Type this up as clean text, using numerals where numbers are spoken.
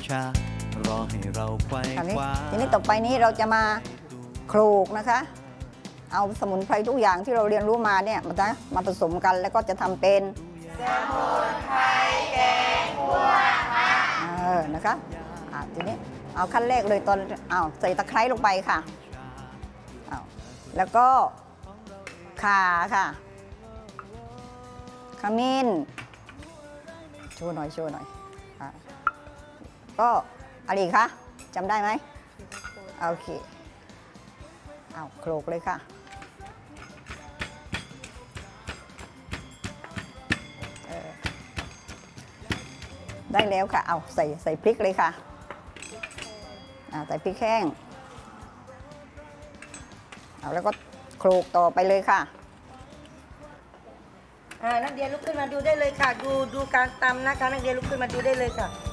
ช้ารอให้เราไขว้คว้าทีนี้ต่อไปนี้เราจะมาโขลกนะคะเอาสมุนไพรทุกอย่างที่เราเรียนรู้มาเนี่ยมาผสมกันแล้วก็จะทำเป็นสมุนไพรแกงคั่วค่ะนะคะทีนี้เอาขั้นแรกเลยใส่ตะไคร้ลงไปค่ะแล้วก็ข่าค่ะขมิ้นโชว์หน่อยก็อะไรอีกคะจำได้ไหมโอเคเอาโขลกเลยค่ะได้แล้วค่ะเอาใส่พริกเลยค่ะใส่พริกแห้งเอาแล้วก็โขลกต่อไปเลยค่ะนักเรียนลุกขึ้นมาดูได้เลยค่ะดูการตำนะคะนักเรียนลุกขึ้นมาดูได้เลยค่ะ